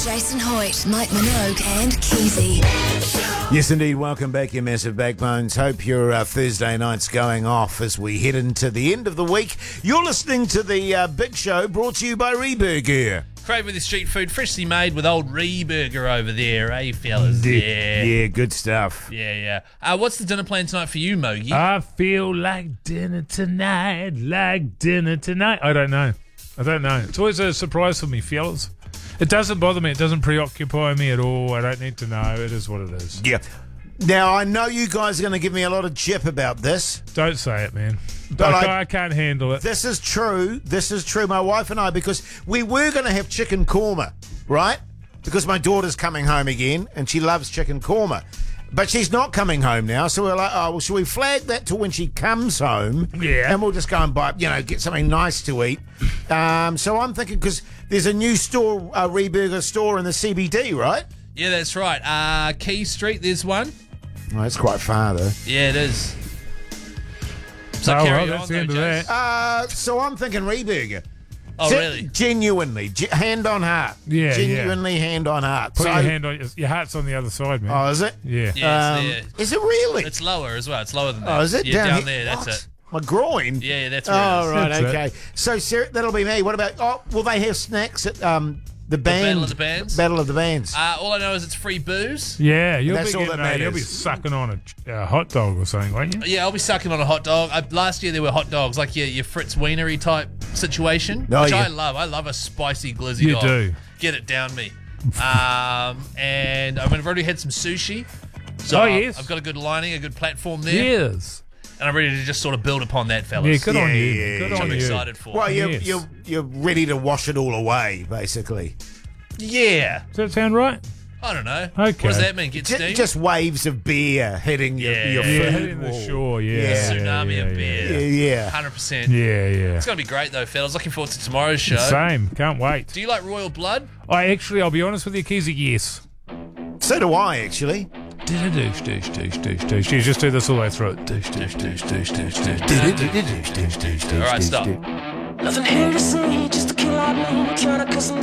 Jason Hoyt, Mike Minogue and Keezy. Yes, indeed. Welcome back, you massive backbones. Hope your Thursday night's going off as we head into the end of the week. You're listening to the Big Show, brought to you by Reburger. Crave with the street food, freshly made with old Reburger over there, eh, fellas? Yeah, good stuff. Yeah. What's the dinner plan tonight for you, Mogi? I feel like dinner tonight, I don't know. It's always a surprise for me, fellas. It doesn't bother me. It doesn't preoccupy me at all. I don't need to know. It is what it is. Yeah. Now, I know you guys are going to give me a lot of jip about this. Don't say it, man. But I can't handle it. This is true. My wife and I, because we were going to have chicken korma, right? Because my daughter's coming home again, and she loves chicken korma. But she's not coming home now, so we're like, oh, well, should we flag that till when she comes home? Yeah. And we'll just go and buy, get something nice to eat. So I'm thinking, because there's a new store, Reburger store in the CBD, right? Yeah, that's right. Key Street, there's one. Oh, that's quite far, though. Yeah, it is. So that's the end of that. So I'm thinking Reburger. Oh, really? Genuinely, hand on heart. Yeah, genuinely, hand on heart. Put your hand on your heart's on the other side, man. Oh, is it? Yeah. Yeah, it's there. Is it really? It's lower as well. It's lower than that. Oh, is it? Yeah, down here? there. That's What? it. My groin? Yeah, that's where Oh, it is. right, That's okay. So, Sarah, that'll be me. What about, will they have snacks at the band? Battle of the Bands? Battle of the Bands. All I know is it's free booze. Yeah, you'll That's be all getting that you'll be matters. sucking on a hot dog or something, won't you? Yeah, I'll be sucking on a hot dog. Last year there were hot dogs, like your Fritz Wienery type situation, Oh, which yeah. I love. I love a spicy glizzy You dog. do. Get it down me. And I've already had some sushi. So Oh, yes. I've got a good lining, a good platform there. Yes. And I'm ready to just sort of build upon that, fellas. Yeah, good on you. yeah, Good yeah. on I'm you. excited for. Well, Yes. you're ready to wash it all away, basically. Yeah. Does that sound right? I don't know. Okay. What does that mean? Get steamed? Just waves of beer hitting your Yeah. food Yeah, hitting the wall. shore, Yeah. yeah. Tsunami of beer. Yeah. 100%. Yeah, yeah. It's going to be great, though, fellas. Looking forward to tomorrow's show. Same. Can't wait. Do you like Royal Blood? I'll be honest with you, Keezy, yes. So do I, actually. Douche, douche, douche, douche, douche. You just do this all the way through it. Douche, douche, douche, douche, douche, douche. All right, stop. Nothing here to see, just a kill out man trying to cause some